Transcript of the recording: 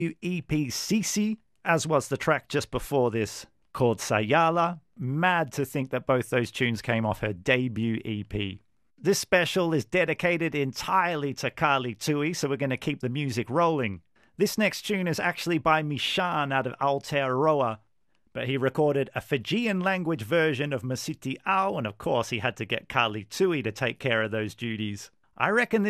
EP Sisi, as was the track just before this called Sayala. Mad to think that both those tunes came off her debut EP. This special is dedicated entirely to Carly Tui, so we're going to keep the music rolling. This next tune is actually by Mishan out of Aotearoa, but he recorded a Fijian language version of Masiti Au, and of course he had to get Carly Tui to take care of those duties. I reckon this